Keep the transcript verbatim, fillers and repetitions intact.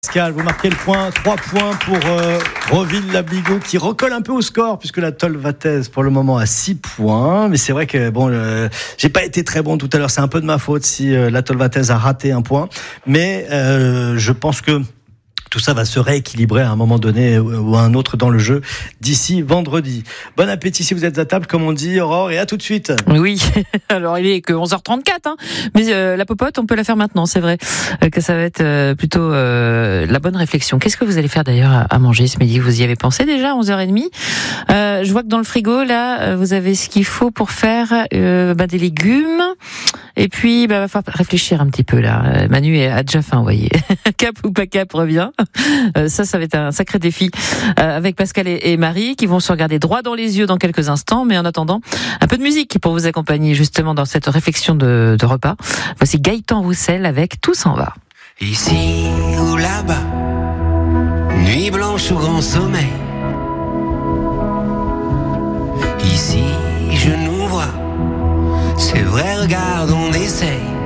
Pascal, vous marquez le point, trois points pour euh, Reville-Labigo qui recolle un peu au score puisque la Tolvatez pour le moment a six points. Mais c'est vrai que bon, euh, j'ai pas été très bon tout à l'heure, c'est un peu de ma faute si euh, la Tolvatez a raté un point. Mais euh, je pense que tout ça va se rééquilibrer à un moment donné ou à un autre dans le jeu d'ici vendredi. Bon appétit si vous êtes à table, comme on dit, Aurore, et à tout de suite. Oui, alors il est que onze heures trente-quatre, hein. Mais euh, la popote, on peut la faire maintenant, c'est vrai, euh, que ça va être euh, plutôt euh, la bonne réflexion. Qu'est-ce que vous allez faire d'ailleurs à, à manger ce midi ? Vous y avez pensé déjà, onze heures trente ? euh, Je vois que dans le frigo, là, vous avez ce qu'il faut pour faire euh, bah, des légumes. Et puis, bah, va falloir réfléchir un petit peu là. Manu a déjà faim, vous voyez. Cap ou pas cap revient. Euh, ça, ça va être un sacré défi euh, avec Pascal et, et Marie qui vont se regarder droit dans les yeux dans quelques instants. Mais en attendant, un peu de musique pour vous accompagner justement dans cette réflexion de, de repas. Voici Gaëtan Roussel avec Tout s'en va. Ici ou là-bas, nuit blanche ou grand sommeil. Ici, je nous vois. C'est vrai, regarde, on essaye.